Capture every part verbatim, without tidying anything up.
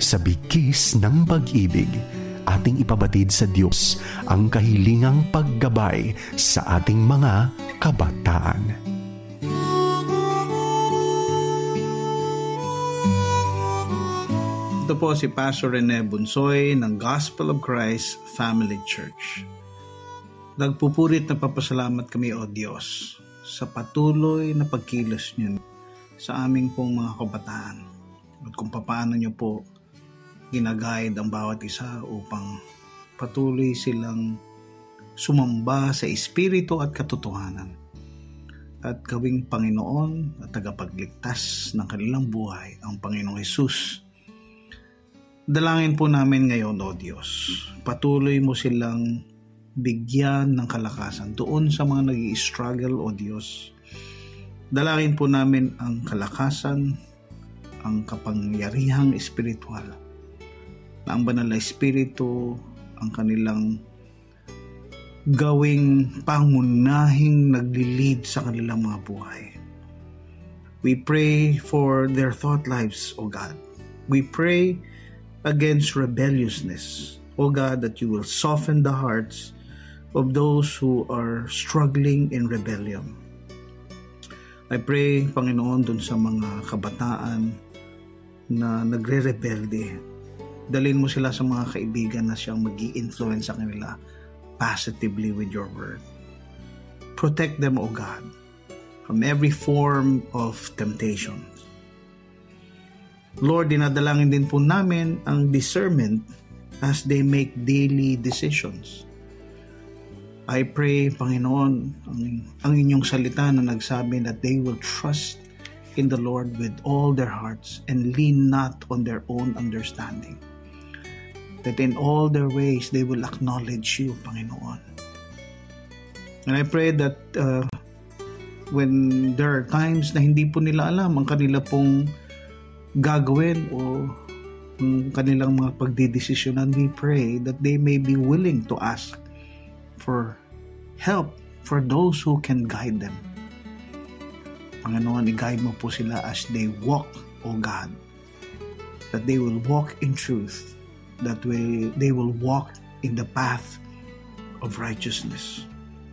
Sa bigkis ng pag-ibig, ating ipabatid sa Diyos ang kahilingang paggabay sa ating mga kabataan. Ito po si Pastor Rene Bunsoy ng Gospel of Christ Family Church. Nagpupurit na papasalamat kami, O Diyos, sa patuloy na pagkilos niyo sa aming pong mga kabataan at kung paano niyo po ginaguide ang bawat isa upang patuloy silang sumamba sa espiritu at katotohanan at gawing Panginoon at tagapagligtas ng kanilang buhay ang Panginoong Hesus. Dalangin po namin ngayon, O Diyos, patuloy mo silang bigyan ng kalakasan doon sa mga nag-i-struggle, O Diyos. Dalangin po namin ang kalakasan, ang kapangyarihang espiritual, na ang banal na espiritu ang kanilang gawing pangunahing nagli-lead sa kanilang mga buhay. We pray for their thought lives, O God. We pray against rebelliousness, O God, that you will soften the hearts of those who are struggling in rebellion. I pray, Panginoon, dun sa mga kabataan na nagre-rebelde, dalhin mo sila sa mga kaibigan na siyang mag-i-influence sa kanila positively with your word. Protect them, O God, from every form of temptation. Lord, dinadalangin din po namin ang discernment as they make daily decisions. I pray, Panginoon, ang, ang inyong salita na nagsabi that they will trust in the Lord with all their hearts and lean not on their own understanding. That in all their ways they will acknowledge you, Panginoon. And I pray that uh, when there are times na hindi po nila alam ang kanila pong gagawin o ang kanilang mga pagdidesisyonan, we pray that they may be willing to ask for help for those who can guide them. Panginoon, i-guide mo po sila as they walk, O God, that they will walk in truth, that way they will walk in the path of righteousness.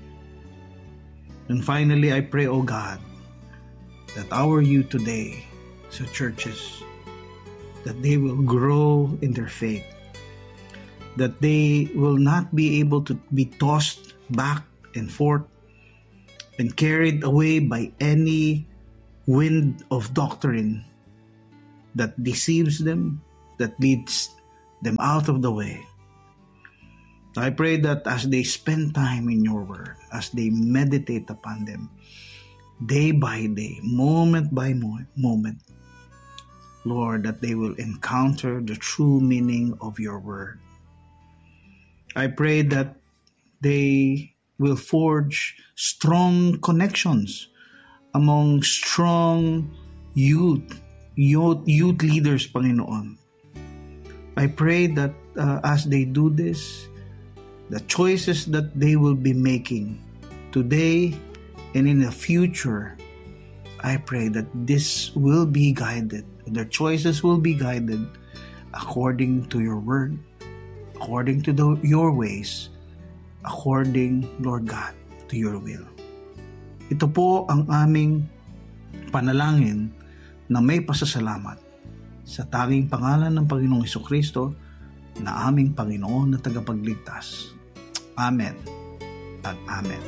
And finally, I pray, O God, that our youth today, sa churches, that they will grow in their faith, that they will not be able to be tossed back and forth and carried away by any wind of doctrine that deceives them, that leads them out of the way. I pray that as they spend time in your word, as they meditate upon them, day by day, moment by moment, Lord, that they will encounter the true meaning of your word. I pray that they will forge strong connections among strong youth, youth, youth leaders, Panginoon. I pray that uh, as they do this, the choices that they will be making today and in the future, I pray that this will be guided, their choices will be guided according to your word, according to the, your ways, according, Lord God, to your will. Ito po ang aming panalangin na may pasasalamat sa tanging pangalan ng Panginoong Hesukristo na aming Panginoon na tagapagligtas. Amen at Amen.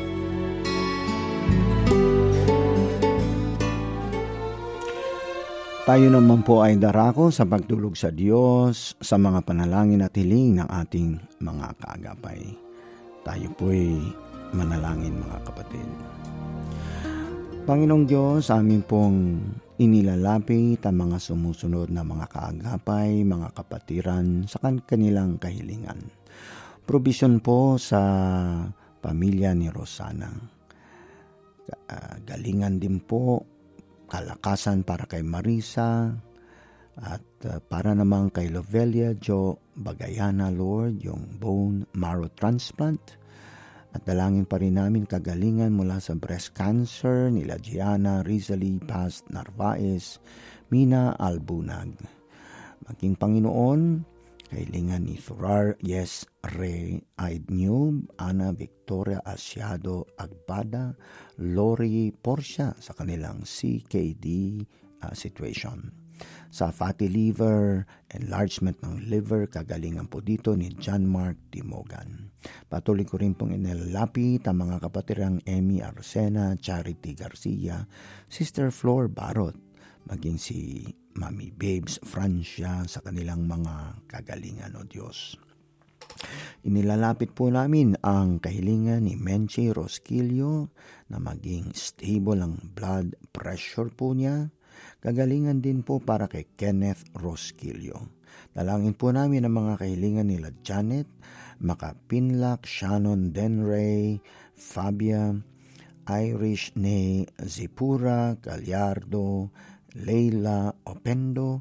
Tayo naman po ay darako sa pagtulog sa Diyos sa mga panalangin at hiling ng ating mga kaagapay. Tayo po'y manalangin, mga kapatid. Panginoong Diyos, amin pong inilalapit ang mga sumusunod na mga kaagapay, mga kapatiran sa kanilang kahilingan. Provision po sa pamilya ni Rosana. Uh, galingan din po, kalakasan para kay Marisa at uh, para naman kay Lovelia Jo Bagayana, Lord, yung bone marrow transplant. At dalangin pa rin namin kagalingan mula sa breast cancer nila Gianna Rizali Paz Narvaez, Mina Albunag. Maging Panginoon, kahilingan ni Thurar, yes, Ray Aidnub, Ana Victoria Asiado Agbada, Lori Porcia sa kanilang C K D uh, situation. Sa fatty liver, enlargement ng liver, kagalingan po dito ni John Mark Timogan. Patuloy ko rin pong inilalapit ang mga kapatirang Emmy Arcena, Charity Garcia, Sister Flor Barot, maging si Mami Babes Francia sa kanilang mga kagalingan, o Diyos. Inilalapit po namin ang kahilingan ni Menchi Rosquillo na maging stable ang blood pressure po niya. Kagalingan din po para kay Kenneth Rosquillo. Dalangin po namin ang mga kahilingan nila Janet, Makapinlak, Shannon Denray, Fabia, Irish Ney, Zipura, Gallardo, Leila Opendo,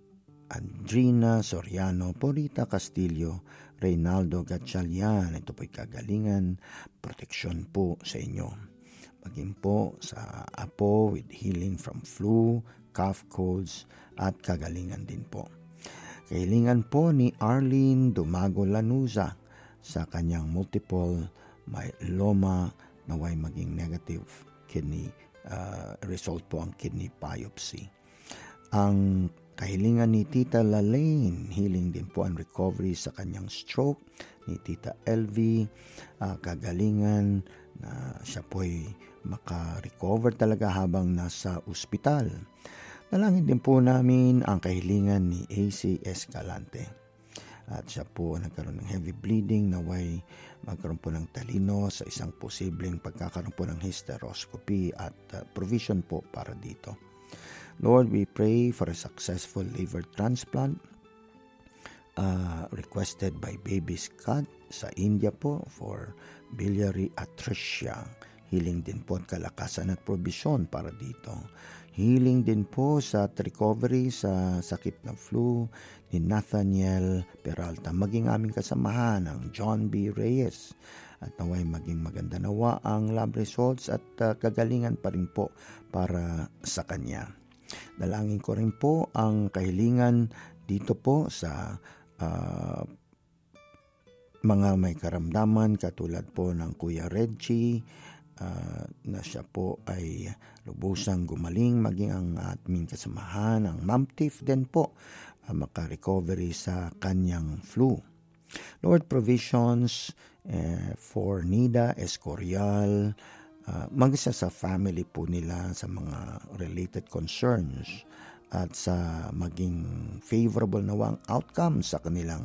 Adrina Soriano, Porita Castillo, Reynaldo Gatchalian. Ito po'y kagalingan, proteksyon po sa inyo. Maging po sa apo with healing from flu, cough, colds, at kagalingan din po. Kahilingan po ni Arlene Dumago Lanuza sa kanyang multiple myeloma, naway maging negative kidney uh, result po ang kidney biopsy. Ang kahilingan ni Tita Lalaine, healing din po ang recovery sa kanyang stroke. Ni Tita Elvie, uh, kagalingan na siya po'y maka-recover talaga habang nasa ospital. Dalangin din po namin ang kahilingan ni A C Escalante. At siya po nagkaroon ng heavy bleeding, naway magkaroon po ng talino sa isang posibleng pagkakaroon po ng hysteroscopy at uh, provision po para dito. Lord, we pray for a successful liver transplant uh, requested by Baby Scott sa India po for biliary atresia. Healing din po at kalakasan at provision para dito. Healing din po sa recovery sa sakit na flu ni Nathaniel Peralta. Maging aming kasamahan ang John B. Reyes. At naway maging maganda nawa ang lab results at uh, kagalingan pa rin po para sa kanya. Dalangin ko rin po ang kahilingan dito po sa uh, mga may karamdaman katulad po ng Kuya Reggie, Uh, na siya po ay lubusang gumaling, maging ang aming kasamahan, ang Ma'am Tiff din po, uh, maka-recovery sa kanyang flu. Lord, provisions uh, for Nida Escorial, uh, mag-isa sa family po nila sa mga related concerns at sa maging favorable na wang outcome sa kanilang